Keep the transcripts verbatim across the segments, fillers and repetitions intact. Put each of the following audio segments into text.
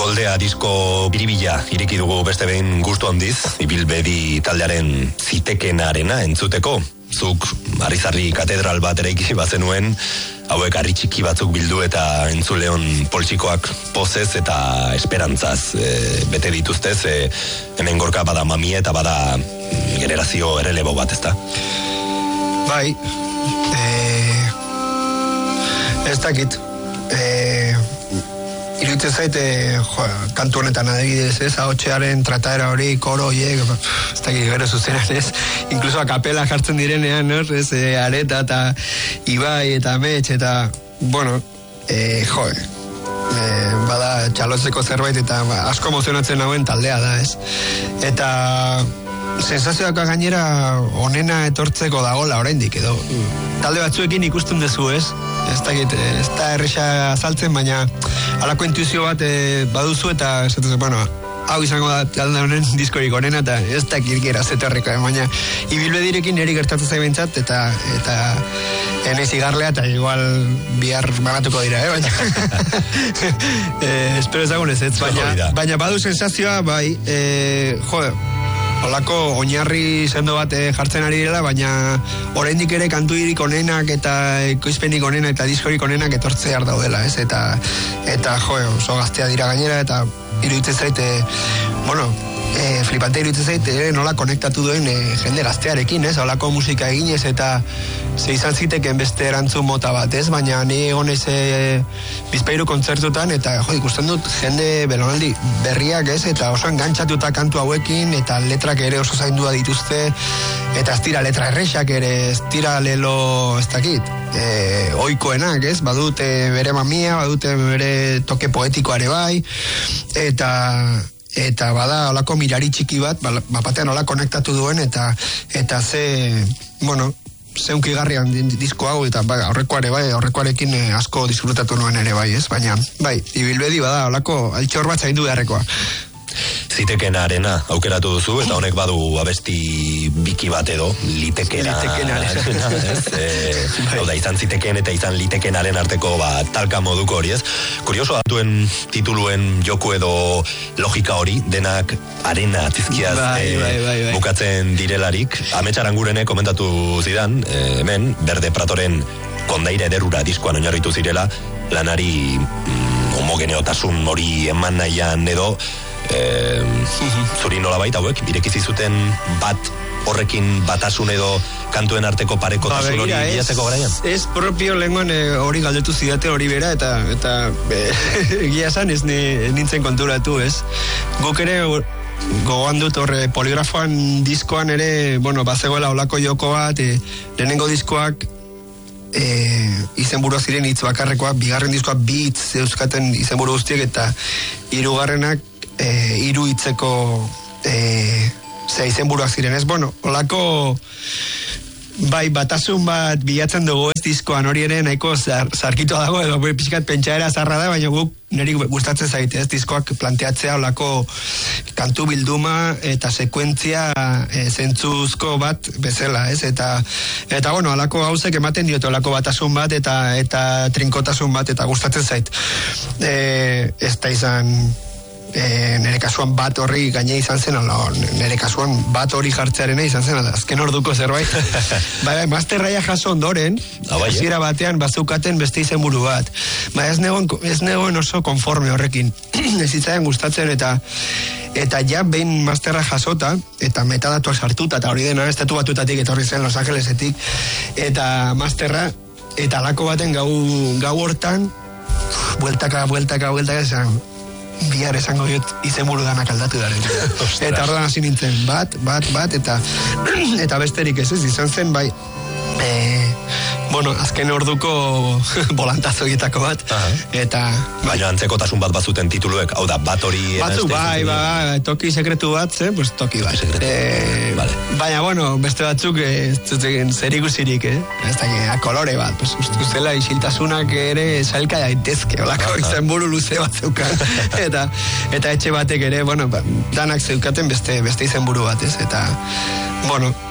Moldea disko biribila iriki dugu beste behin gustu handiz, ibilbedi taldearen zitekenarena entzuteko. Zuk Arizarri katedral bat eraiki bazenuen, hauek harri txiki batzuk bildu eta entzuleon poltsikoak pozez eta esperantzaz e, bete dituztez, e, hemen gorka bada mamie eta bada generazio errelebo bat, ezta? Bai, e, ez dakit, e, iruditzen zaite, jo, kantu honetan adibidez, ez, ahotxearen trataera hori, koro horiek, ez dakit gero zuzenan, ez, inkluso akapela jartzen direnean, ez, ez e, Areta eta Ibai eta Metx eta, bueno, e, jo, e, bada txalotzeko zerbait eta ba, asko emozionatzen nagoen taldea da, ez, eta sensazioak gainera onena etortzeko dagola oraindik edo talde batzuekin ikusten duzu, ez? Ez dakit, ez da erresa azaltzen, baina halako intuizio bat e, baduzu eta esatzen, bueno, hau izango da talde honen diskorik onena eta ez da kirkera zetorreko, baina ibilbedirekin niri gertatzen zaibentzat eta eta enez igarlea eta igual bihar banatuko dira, eh? Baina e, espero ezagun ez, ez? Baina, baina badu sensazioa, bai, e, jo, holako oinarri sendo bat eh, jartzen ari dela, baina oraindik ere kantuirik onenak eta ekoizpenik onenak eta diskorik onenak etortzear daudela, ez? Eta, eta jo, oso gaztea dira gainera, eta iruditzen zaite, bueno, e, flipante iruditzen zaite, ere nola konektatu duen e, jende gaztearekin, ez? Holako musika eginez eta ze izan ziteken beste erantzun mota bat, ez? Baina ni egonez e, bizpairu kontzertutan eta jo, ikusten dut jende belonaldi berriak, ez? Eta oso engantzatuta kantu hauekin eta letrak ere oso zaindua dituzte eta ez dira letra errexak ere, ez dira lelo, ez dakit, e, oikoenak, ez? Badute bere mamia, badute bere toke poetikoare bai, eta eta bada holako mirari txiki bat, bapatean hola konektatu duen eta eta ze, bueno, zeunkigarrian disko hau eta bai, aurrekoare bai, aurrekoarekin eh, asko disfrutatu nuen ere bai, ez? Baina, bai, ibilbedi bada holako altxor bat zaindu beharrekoa. Zitekenarena aukeratu duzu, eta honek badu abesti biki bat edo, litekena. Litekenarena. Hau da, izan ziteken eta izan litekenaren arteko ba, talka moduko hori, ez? Kurioso datuen tituluen joku edo logika hori, denak arena tizkiaz bai, e, bai, bai, bai. bukatzen direlarik. Ametxarangurene komentatu zidan, e, hemen, Berde Pratoren kondaire ederura diskoan oinarritu zirela, lanari mm, homogeneotasun hori eman nahian edo, E, zuri nolabait hauek irekizi zuten bat horrekin batasun edo kantuen arteko parekotasun hori bilatzeko garaian? Ez propio lenguan e, hori galdetu zidate hori bera eta eta egia esan ez ni, nintzen konturatu, ez? Guk ere gogoan dut horre poligrafoan diskoan ere, bueno, bazegoela olako joko bat, e, lehenengo diskoak e, izenburua ziren hitz bakarrekoak, bigarren diskoak bi hitz euskaten izenburu guztiek eta hirugarrenak E, hiru hitzeko e, ze izenburuak ziren, ez? Bueno, olako bai, batasun bat bilatzen dugu ez diskoan, hori ere nahiko zar, zarkitu dago, edo pixkat pentsaera zarra da, baina guk niri gustatzen zaite, ez diskoak planteatzea olako kantu bilduma eta sekuentzia e, zentzuzko bat bezala, ez? Eta, eta bueno, olako gauzek ematen diote olako batasun bat eta, eta trinkotasun bat eta gustatzen zait. E, ez da izan... E, nire kasuan bat horri gaine izan zen, no, nire kasuan bat hori jartzearena izan zen, azken orduko zerbait. Bai, bai, masterraia jaso ondoren, hasiera batean bazeukaten beste izenburu bat. Ba, ez negoen, ez negoen oso konforme horrekin. Ez zitzaien gustatzen eta eta ja behin masterra jasota eta metadatuak sartuta eta hori dena estatu batutatik etorri zen Los Angelesetik eta masterra eta alako baten gau, gau hortan bueltaka, bueltaka, bueltaka esan bihar esango dut izenburu danak aldatu daren. Eta ordan hasi nintzen, bat, bat, bat, eta eta besterik ez ez, izan zen, bai, e, bueno, azken orduko bolantazoietako bat, eta... Bai. Baina antzekotasun bat bazuten tituluek, hau da, bat hori... Batzu, bai, bai, toki sekretu bat, ze, pues toki bat. E, vale. Baina, bueno, beste batzuk, zer ikusirik, eh? Ez da, kolore bat, pues, ustela isiltasunak ere zailka daitezke, olako izan buru luze bat zeukan. eta, eta etxe batek ere, bueno, danak zeukaten beste, beste izen buru bat, ez? Eta, bueno,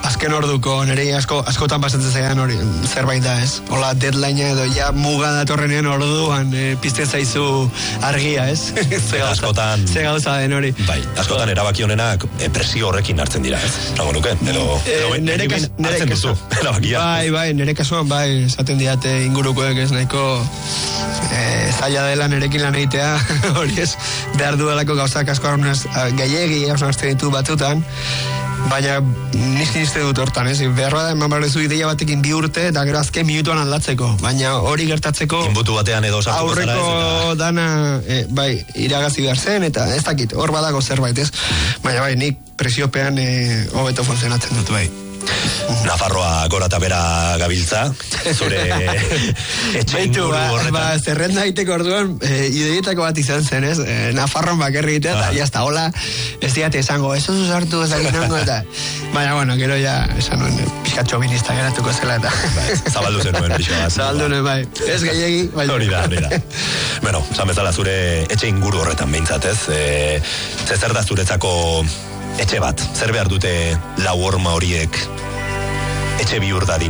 azken orduko nire asko, askotan pasatzen zaidan hori zerbait da, ez? Hola, deadline edo ja muga datorrenean orduan e, pizten zaizu argia, ez? Ze askotan... Ze gauza den hori. Bai, askotan erabaki honenak e, presio horrekin hartzen dira, ez? Rango nuke, edo... E, nire kas, hartzen duzu, erabakia. Bai, bai, nire kasuan, bai, esaten diate ingurukoek ez nahiko e, zaila dela nirekin lan egitea, hori ez, behar duelako gauzak asko gehiegi, hausen azte ditu batutan, baina nizki nizte dut hortan, ez? Behar bada, eman barrezu ideia batekin bi urte, eta gero azken minutuan aldatzeko, baina hori gertatzeko... Inbutu batean edo sartuko zara ez? Aurreko dana, e, bai, iragazi behar zen, eta ez dakit, hor badago zerbait, ez? Baina bai, nik presiopean e, hobeto funtzionatzen dut, bai. Nafarroa gora eta bera gabiltza, zure etxe inguru horretan. Ba, zerrenda egiteko orduan, e, ideietako bat izan zen, ez? E, Nafarroan bakerri egitea, eta jazta, hola, ez diate esango, ez oso sartu, ez aginango, eta... Baina, bueno, gero ja, esan nuen, pixkatxo ministak geratuko zela, eta... Bai, zabaldu zen nuen pixka bat. Zabaldu nuen, bai. Ez gehiagi, bai. Hori da, hori da. Bueno, esan bezala zure etxe inguru horretan behintzat, ez? E, zer da zuretzako etxe bat? Zer behar dute lau horma horiek etxe bihur dadin?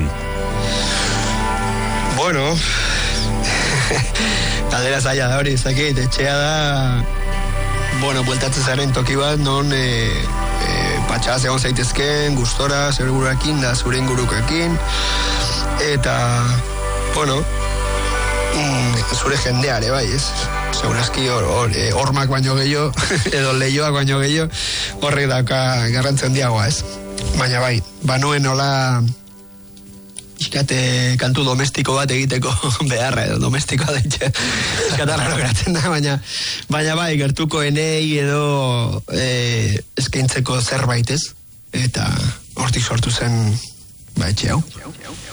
Bueno, galdera zaila da hori, zakit, etxea da, bueno, bueltatzen zaren toki bat, non e, e, patxaz egon zaitezken, gustora, zure buruakin, da zure ingurukoekin, eta, bueno, mm, zure jendeare, bai, ez? Segurazki hor, hor, e, hormak baino gehiago, edo lehioak baino gehiago, horrek dauka garrantzen diagoa, ez? Baina bai, banuen hola iskate kantu domestiko bat egiteko beharra edo domestikoa daitxe iskatarraro geratzen da, baina baina bai, gertuko enei edo e, eskaintzeko zerbait, ez? Eta hortik sortu zen ba etxe hau.